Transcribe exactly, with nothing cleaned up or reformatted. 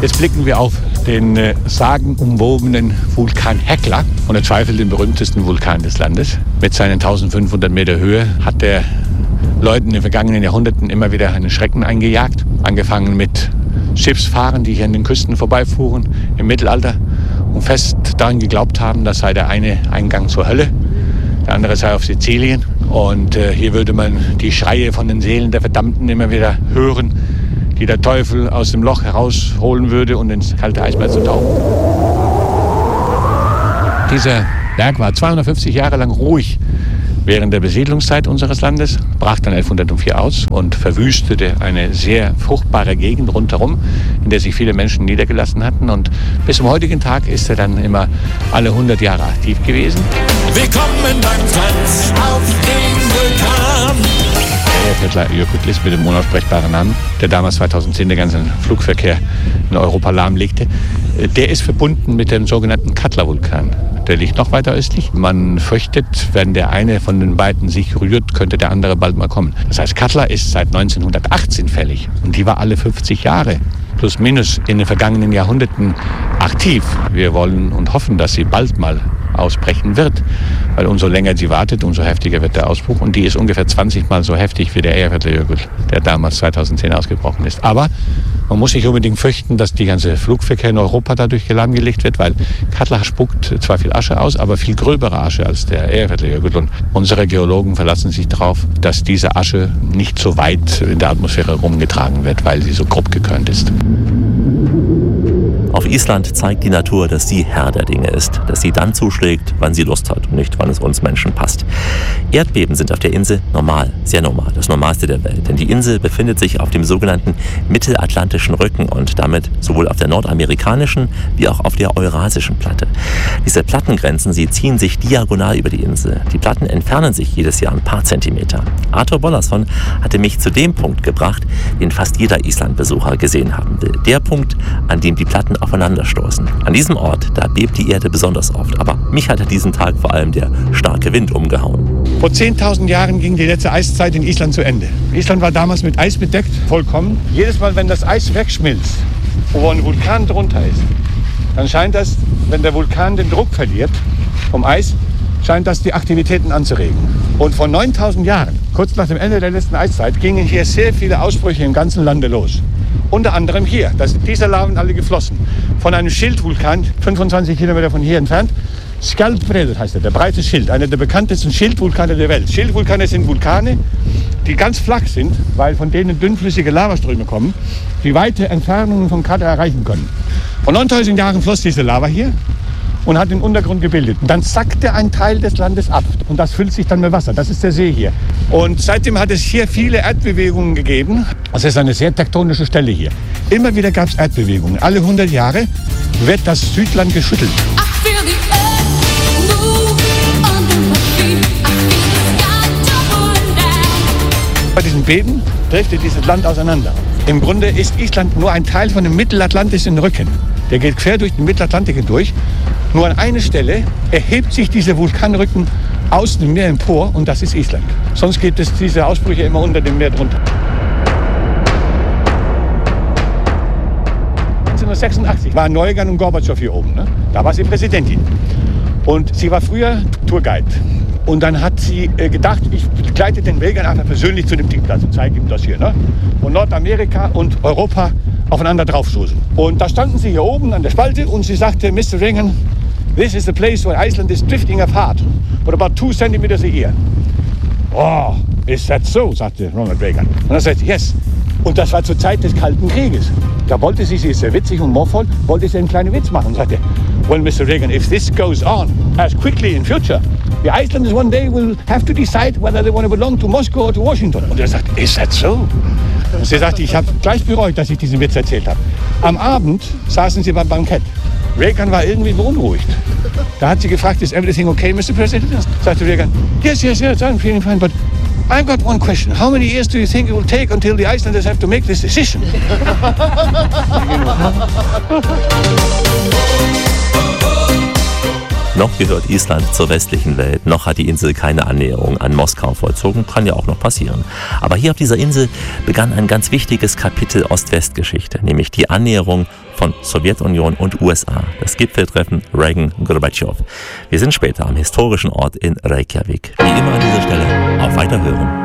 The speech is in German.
Jetzt blicken wir auf den äh, sagenumwobenen Vulkan Hekla, ohne Zweifel den berühmtesten Vulkan des Landes. Mit seinen eintausendfünfhundert Meter Höhe hat der Leuten in den vergangenen Jahrhunderten immer wieder einen Schrecken eingejagt. Angefangen mit Schiffsfahrern, die hier an den Küsten vorbeifuhren im Mittelalter und fest daran geglaubt haben, das sei der eine Eingang zur Hölle, der andere sei auf Sizilien. Und äh, hier würde man die Schreie von den Seelen der Verdammten immer wieder hören, die der Teufel aus dem Loch herausholen würde und ins kalte Eismeer zu tauchen. Dieser Berg war zweihundertfünfzig Jahre lang ruhig während der Besiedlungszeit unseres Landes, brach dann elfhundertvier aus und verwüstete eine sehr fruchtbare Gegend rundherum, in der sich viele Menschen niedergelassen hatten. Und bis zum heutigen Tag ist er dann immer alle hundert Jahre aktiv gewesen. Willkommen beim Tanz auf dem Vulkan. Eyjafjallajökull mit dem unaussprechbaren Namen, der damals zweitausendzehn den ganzen Flugverkehr in Europa lahmlegte, der ist verbunden mit dem sogenannten Katla-Vulkan. Der liegt noch weiter östlich. Man fürchtet, wenn der eine von den beiden sich rührt, könnte der andere bald mal kommen. Das heißt, Katla ist seit neunzehnhundertachtzehn fällig und die war alle fünfzig Jahre plus minus in den vergangenen Jahrhunderten aktiv. Wir wollen und hoffen, dass sie bald mal ausbrechen wird, weil umso länger sie wartet, umso heftiger wird der Ausbruch. Und die ist ungefähr zwanzig Mal so heftig wie der Eyjafjallajökull, der damals zweitausendzehn ausgebrochen ist. Aber man muss nicht unbedingt fürchten, dass die ganze Flugverkehr in Europa dadurch lahmgelegt wird, weil Katla spuckt zwar viel Asche aus, aber viel gröbere Asche als der Eyjafjallajökull. Und unsere Geologen verlassen sich darauf, dass diese Asche nicht so weit in der Atmosphäre rumgetragen wird, weil sie so grob gekörnt ist. Auf Island zeigt die Natur, dass sie Herr der Dinge ist, dass sie dann zuschlägt, wann sie Lust hat und nicht, wann es uns Menschen passt. Erdbeben sind auf der Insel normal, sehr normal, das Normalste der Welt. Denn die Insel befindet sich auf dem sogenannten mittelatlantischen Rücken und damit sowohl auf der nordamerikanischen wie auch auf der eurasischen Platte. Diese Plattengrenzen, sie ziehen sich diagonal über die Insel. Die Platten entfernen sich jedes Jahr ein paar Zentimeter. Arthur Bollason hatte mich zu dem Punkt gebracht, den fast jeder Islandbesucher gesehen haben will. Der Punkt, an dem die Platten aufeinanderstoßen. An diesem Ort, da bebt die Erde besonders oft. Aber mich hat an diesem Tag vor allem der starke Wind umgehauen. Vor zehntausend Jahren ging die letzte Eiszeit in Island zu Ende. Island war damals mit Eis bedeckt, vollkommen. Jedes Mal, wenn das Eis wegschmilzt, wo ein Vulkan drunter ist, dann scheint das, wenn der Vulkan den Druck verliert vom Eis, scheint das die Aktivitäten anzuregen. Und vor neuntausend Jahren, kurz nach dem Ende der letzten Eiszeit, gingen hier sehr viele Ausbrüche im ganzen Lande los. Unter anderem hier. Da sind diese Laven alle geflossen. Von einem Schildvulkan, fünfundzwanzig Kilometer von hier entfernt. Skjaldbreidar heißt er, der breite Schild. Einer der bekanntesten Schildvulkane der Welt. Schildvulkane sind Vulkane, die ganz flach sind, weil von denen dünnflüssige Lavaströme kommen, die weite Entfernungen von Katla erreichen können. Vor neuntausend Jahren floss diese Lava hier und hat den Untergrund gebildet. Und dann sackte ein Teil des Landes ab und das füllt sich dann mit Wasser. Das ist der See hier. Und seitdem hat es hier viele Erdbewegungen gegeben. Das ist eine sehr tektonische Stelle hier. Immer wieder gab es Erdbewegungen. Alle hundert Jahre wird das Südland geschüttelt. Bei diesen Beben driftet dieses Land auseinander. Im Grunde ist Island nur ein Teil von dem mittelatlantischen Rücken. Der geht quer durch den Mittelatlantik hindurch. Nur an einer Stelle erhebt sich dieser Vulkanrücken aus dem Meer empor und das ist Island. Sonst gibt es diese Ausbrüche immer unter dem Meer drunter. neunzehnhundertsechsundachtzig waren Neugan und Gorbatschow hier oben. Ne? Da war sie Präsidentin. Und sie war früher Tourguide. Und dann hat sie äh, gedacht, ich begleite den Reagan einfach persönlich zu dem Dingplatz und zeige ihm das hier. Ne? Und Nordamerika und Europa aufeinander draufstoßen. Und da standen sie hier oben an der Spalte und sie sagte, Mister Reagan, this is the place where Iceland is drifting apart, but about two centimeters a year. Oh, is that so? Sagte Ronald Reagan. Und dann sagte sie, yes. Und das war zur Zeit des Kalten Krieges. Da wollte sie, sie ist sehr witzig und humorvoll, wollte sie einen kleinen Witz machen. Und sagte, well, Mister Reagan, if this goes on as quickly in future, the Icelanders one day will have to decide whether they want to belong to Moscow or to Washington. Und er sagte, is that so? Und sie sagte, ich habe gleich bereut, dass ich diesen Witz erzählt habe. Am Abend saßen sie beim Bankett. Reagan war irgendwie beunruhigt. Da hat sie gefragt, is everything okay, Mister President? Sagte Reagan, yes, yes, yes, I'm feeling fine, but I've got one question. How many years do you think it will take until the Icelanders have to make this decision? Noch gehört Island zur westlichen Welt, noch hat die Insel keine Annäherung an Moskau vollzogen, kann ja auch noch passieren. Aber hier auf dieser Insel begann ein ganz wichtiges Kapitel Ost-West-Geschichte, nämlich die Annäherung von von Sowjetunion und U S A. Das Gipfeltreffen Reagan-Gorbatschow. Wir sind später am historischen Ort in Reykjavik. Wie immer an dieser Stelle, auf Weiterhören.